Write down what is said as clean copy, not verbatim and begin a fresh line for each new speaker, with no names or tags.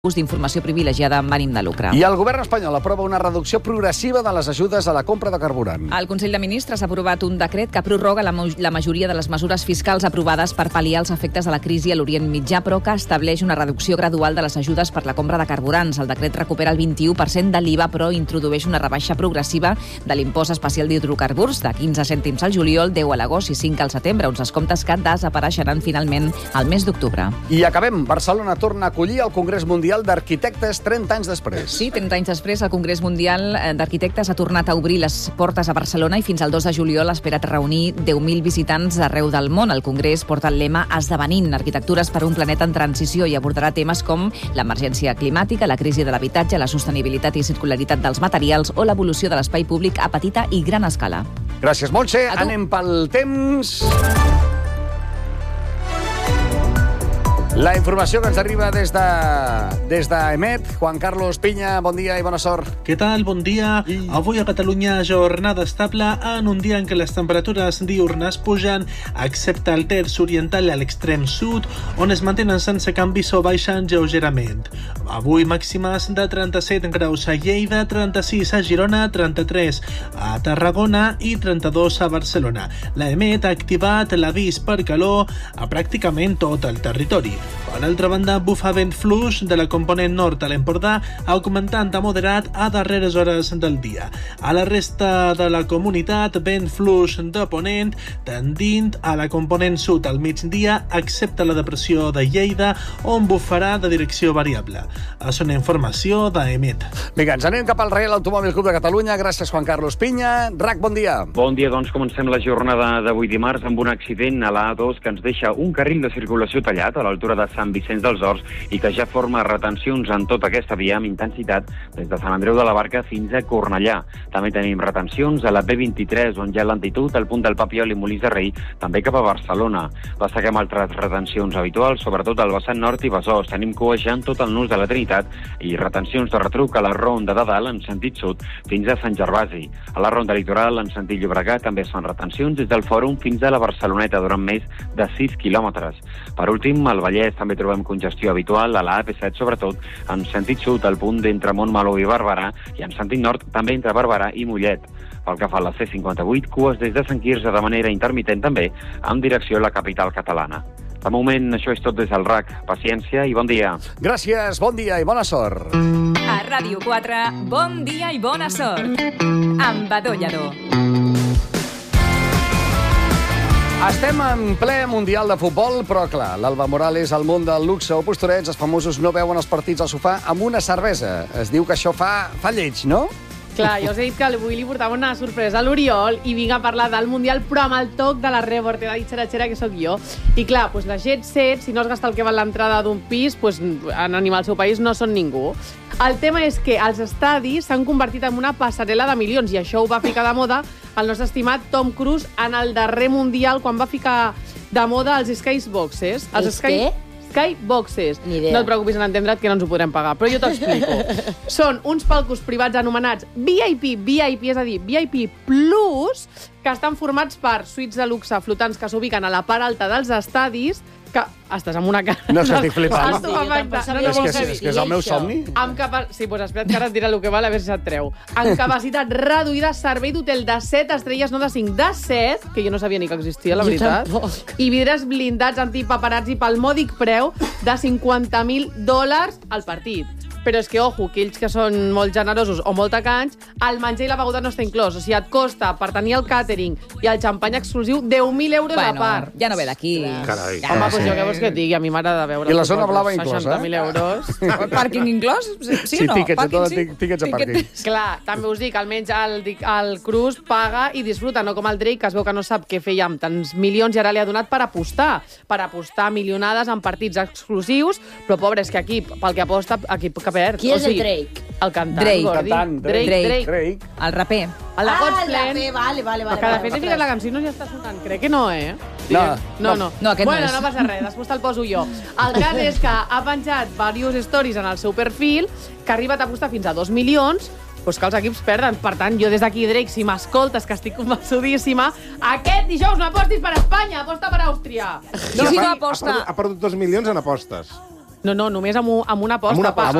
ús d'informació privilegiada amb ànim de lucre.
I el govern espanyol aprova una reducció progressiva de les ajudes a la compra de carburant.
El Consell de Ministres ha aprovat un decret que prorroga la majoria de les mesures fiscals aprovades per pal·liar els efectes de la crisi a l'Orient Mitjà, però que estableix una reducció gradual de les ajudes per la compra de carburants. El decret recupera el 21% de l'IVA, però introdueix una rebaixa progressiva de l'impost especial d'hidrocarburs de 15 cèntims al juliol, 10 a l'agost i 5 al setembre, uns descomptes que desapareixeran finalment al mes d'octubre.
I acabem. Barcelona torna a acollir el Congrés Mundial d'Arquitectes 30 anys després.
Sí, 30 anys després, el Congrés Mundial d'Arquitectes ha tornat a obrir les portes a Barcelona i fins al 2 de juliol espera reunir 10.000 visitants d'arreu del món. El Congrés porta el lema Esdevenint, arquitectures per un planeta en transició, i abordarà temes com l'emergència climàtica, la crisi de l'habitatge, la sostenibilitat i circularitat dels materials o l'evolució de l'espai públic a petita i gran escala.
Gràcies, Montse. Anem pel temps. La informació que ens arriba des d'Emet. Juan Carlos Piña, bon dia i bona sort.
Què tal? Bon dia. Avui a Catalunya jornada estable en un dia en què les temperatures diurnes pugen, excepte al terç oriental i a l'extrem sud, on es mantenen sense canvis o baixen lleugerament. Avui màximes de 37 graus a Lleida, 36 a Girona, 33 a Tarragona i 32 a Barcelona. L'Emet ha activat l'avís per calor a pràcticament tot el territori. Per altra banda, bufa vent fluix de la component nord a l'Empordà, augmentant a moderat a darreres hores del dia. A la resta de la comunitat, vent fluix de ponent, tendint a la component sud al migdia, excepte la depressió de Lleida, on bufarà de direcció variable. És una informació d'Emet.
Vinga, ens anem cap al Reial Automòbil Club de Catalunya. Gràcies, Juan Carlos Piña. Rac, bon dia.
Bon dia, doncs comencem la jornada d'avui dimarts amb un accident a l'A2 que ens deixa un carril de circulació tallat a l'altura de Sant Vicenç dels Horts i que ja forma retencions en tota aquesta via amb intensitat des de Sant Andreu de la Barca fins a Cornellà. També tenim retencions a la B23, on hi ha lentitud al punt del Papiol i Molins de Rei, també cap a Barcelona. Destaquem altres retencions habituals, sobretot al vessant nord i Besòs. Tenim cues ja en tot el nus de la Trinitat i retencions de retruc a la Ronda de Dalt en sentit sud fins a Sant Gervasi. A la Ronda Litoral en sentit Llobregat també es fan retencions des del Fòrum fins a la Barceloneta durant més de 6 quilòmetres. Per últim, al Vallès també trobem congestió habitual a la AP7, sobretot en sentit sud, al punt d'entre Montmeló i Barberà, i en sentit nord també entre Barberà i Mollet. Pel que fa a la C58, cues des de Sant Quirze de manera intermitent també, en direcció a la capital catalana. De moment, això és tot des del RAC. Paciència i bon dia.
Gràcies, bon dia i bona sort.
A Ràdio 4, bon dia i bona sort. Amb Badó Lledó.
Estem en ple Mundial de Futbol, però clar, l'Alba Morales, al món del luxe o posturets, els famosos no veuen els partits al sofà amb una cervesa. Es diu que això fa lleig, no?
Clar, jo us he dit que avui li portava una sorpresa a l'Oriol i vinc a parlar del Mundial, però amb el toc de la Rebord, de xera-xera, que sóc jo. I clar, doncs la Jet Set, si no es gasta el que val l'entrada d'un pis, doncs en animar el seu país no són ningú. El tema és que els estadis s'han convertit en una passarel·la de milions, i això ho va ficar de moda el nostre estimat Tom Cruise en el darrer Mundial, quan va ficar de moda els Skyboxes. Skyboxes. No et preocupis en entendre't, que no ens ho podrem pagar, però jo t'explico. Són uns palcos privats anomenats VIP, és a dir, VIP Plus, que estan formats per suites de luxe flotants que s'ubiquen a la part alta dels estadis, que estàs amb una cara...
No, és que estic flipant.
És
que és el meu somni.
Sí, doncs espera't que ara et diré el que val, a veure si se't treu. Amb capacitat reduïda, servei d'hotel de 7 estrelles, no de 5, de 7, que jo no sabia ni que existia, la veritat. I vidres blindats antipaparazzi pel mòdic preu de $50.000 al partit. Però és que, ojo, que ells que són molt generosos o molt tacants, el menjar i la beguda no està inclòs. O sigui, et costa, per tenir el càtering i el xampany exclusiu, 10.000 euros a part.
Ja no ve d'aquí.
Carai.
Home, doncs jo què vols que et digui? A mi m'agrada veure...
I la zona blava inclosa,
60.000 euros.
Pàrquing inclòs? Sí o no?
Tíquets a pàrquing.
Clar, també us dic, almenys el Cruz paga i disfruta, no com el Drake, que es veu que no sap què feia amb tants milions i ara li ha donat per apostar milionades en partits exclusius, però pobre, és que aquí, pel que aposta, aquí que perd.
Qui és el Drake?
El cantant,
Gordi.
Drake.
El raper.
El de God's Plan.
Vale.
Cada fet he ficat la cançó i no ja està sonant. Crec que no, eh?
No,
aquest no és.
No passa res, després te'l poso jo. El cas és que ha penjat diversos stories en el seu perfil, que ha arribat a apostar fins a 2 milions, doncs que els equips perden. Per tant, jo des d'aquí, Drake, si m'escoltes, que estic convençudíssima, aquest dijous no apostis per Espanya, aposta per Àustria.
No, si no aposta...
Ha perdut 2 milions en apostes.
No, només amb una aposta.
Amb una aposta.